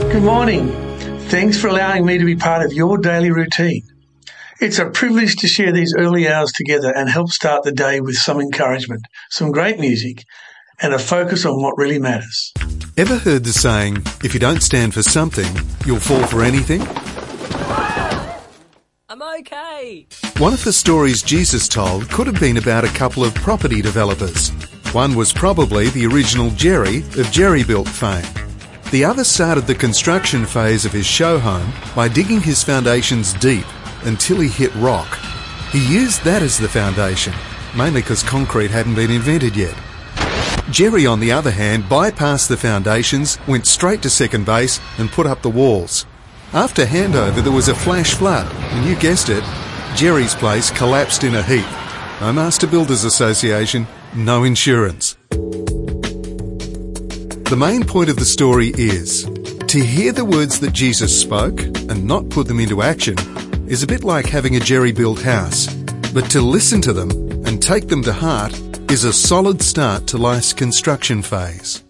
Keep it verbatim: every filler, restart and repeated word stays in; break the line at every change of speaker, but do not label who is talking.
Good morning. Thanks for allowing me to be part of your daily routine. It's a privilege to share these early hours together and help start the day with some encouragement, some great music, and a focus on what really matters.
Ever heard the saying, if you don't stand for something, you'll fall for anything?
I'm okay.
One of the stories Jesus told could have been about a couple of property developers. One was probably the original Jerry of Jerry Built fame. The other started the construction phase of his show home by digging his foundations deep until he hit rock. He used that as the foundation, mainly because concrete hadn't been invented yet. Jerry, on the other hand, bypassed the foundations, went straight to second base and put up the walls. After handover, there was a flash flood, and you guessed it, Jerry's place collapsed in a heap. No Master Builders Association, no insurance. The main point of the story is, to hear the words that Jesus spoke and not put them into action is a bit like having a Jerry-built house. But to listen to them and take them to heart is a solid start to life's construction phase.